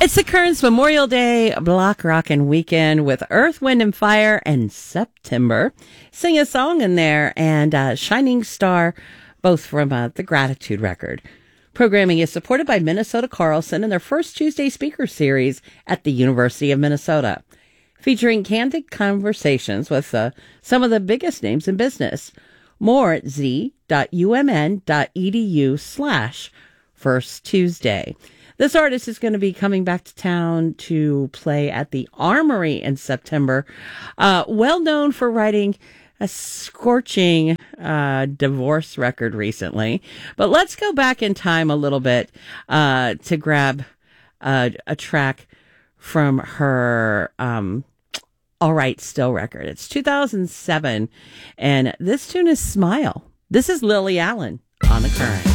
It's the Currents Memorial Day Block Rockin' Weekend with Earth, Wind, and Fire and September. Sing a song in there and Shining Star, both from the Gratitude record. Programming is supported by Minnesota Carlson and their first Tuesday speaker series at the University of Minnesota, featuring candid conversations with some of the biggest names in business. More at z.umn.edu/First Tuesday. This artist is going to be coming back to town to play at the Armory in September. Well known for writing a scorching divorce record recently. But let's go back in time a little bit to grab a track from her All Right Still record. It's 2007, and this tune is Smile. This is Lily Allen on The Current.